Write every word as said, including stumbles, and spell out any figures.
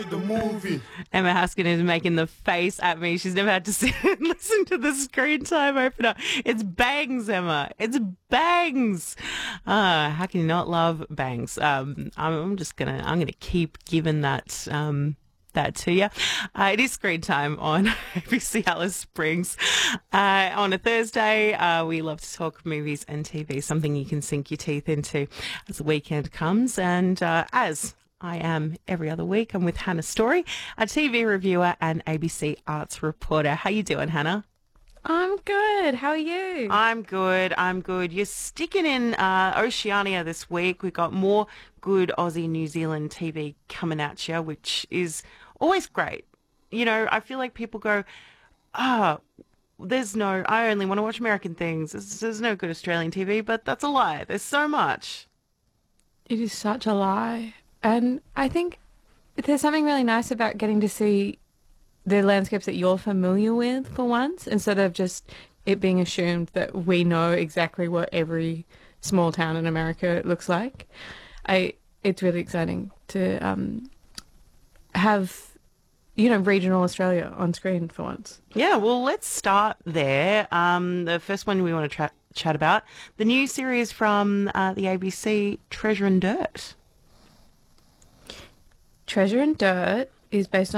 The movie. Emma Haskin is making the face at me. She's never had to sit and listen to the screen time opener. It's bangs, Emma. It's bangs. Uh, how can you not love bangs? Um, I'm, I'm just gonna, I'm gonna keep giving that, um, that to you. Uh, it is screen time on A B C Alice Springs. Uh, on a Thursday, uh, we love to talk movies and T V, something you can sink your teeth into as the weekend comes. And uh, as I am every other week, I'm with Hannah Story, a T V reviewer and A B C arts reporter. How you doing, Hannah? I'm good. How are you? I'm good. I'm good. You're sticking in uh, Oceania this week. We've got more good Aussie New Zealand T V coming at you, which is always great. You know, I feel like people go, ah, there's no, I only want to watch American things. There's, there's no good Australian T V, but that's a lie. There's so much. It is such a lie. And I think there's something really nice about getting to see the landscapes that you're familiar with for once, instead of just it being assumed that we know exactly what every small town in America looks like. I it's really exciting to um, have, you know, regional Australia on screen for once. Yeah, well, let's start there. Um, the first one we want to tra- chat about, the new series from uh, the A B C, Treasure and Dirt. Treasure and Dirt is based on